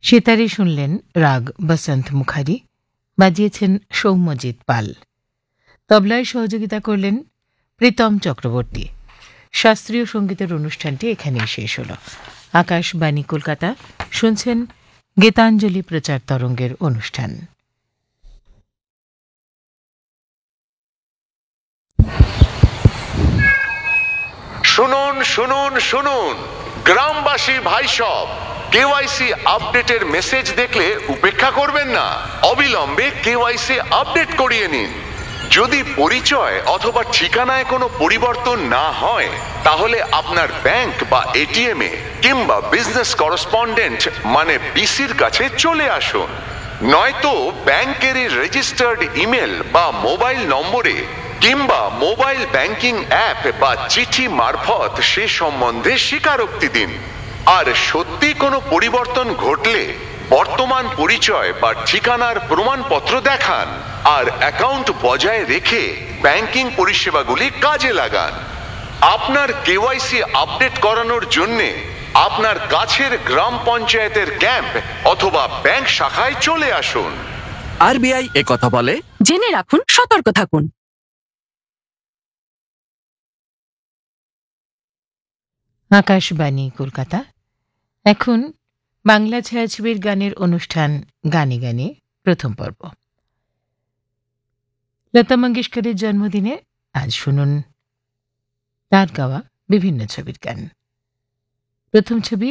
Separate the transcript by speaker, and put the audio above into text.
Speaker 1: সেতারে শুনলেন রাগ বসন্ত মুখারি, বাজিয়েছেন সৌম্যজিৎ পাল। তবলায় সহযোগিতা করলেন প্রীতম চক্রবর্তী। শাস্ত্রীয় সঙ্গীতের অনুষ্ঠানটি এখানেই শেষ হল। আকাশবাণী কলকাতা, শুনছেন গীতাঞ্জলি প্রচার তরঙ্গের অনুষ্ঠান।
Speaker 2: শুনুন শুনুন শুনুন, গ্রামবাসী ভাই সব, কেওয়াইসি আপডেটের মেসেজ দেখলে উপেক্ষা করবেন না, অবিলম্বে কেওয়াইসি আপডেট করিয়ে নিন। যদি পরিচয় অথবা ঠিকানায় কোনো পরিবর্তন না হয়, তাহলে আপনার ব্যাংক বা এটিএম এ কিংবা বিজনেস করেসপন্ডেন্ট মানে বিসির কাছে চলে আসুন। নয়তো ব্যাংকেরই রেজিস্টার্ড ইমেল বা মোবাইল নম্বরে কিংবা মোবাইল ব্যাংকিং অ্যাপ বা চিঠি মারফত সে সম্বন্ধে স্বীকারোক্তি দিন। আর সত্যি কোনো পরিবর্তন ঘটলে বর্তমান পরিচয় বা ঠিকানার প্রমাণপত্র দেখান আর অ্যাকাউন্ট বজায় রেখে ব্যাংকিং পরিষেবাগুলি কাজে লাগান। আপনার কেওয়াইসি আপডেট করানোর জন্যে আপনার কাছের গ্রাম পঞ্চায়েতের ক্যাম্প অথবা ব্যাংক শাখায় চলে আসুন।
Speaker 3: আরবিআই একথা বলে,
Speaker 4: জেনে রাখুন, সতর্ক থাকুন।
Speaker 1: আকাশবাণী কলকাতা। এখন বাংলা ছায়াছবির গানের অনুষ্ঠান গানে গানে প্রথম পর্ব। লতা মঙ্গেশকরের জন্মদিনে আজ শুনুন তার গাওয়া বিভিন্ন ছবির গান। প্রথম ছবি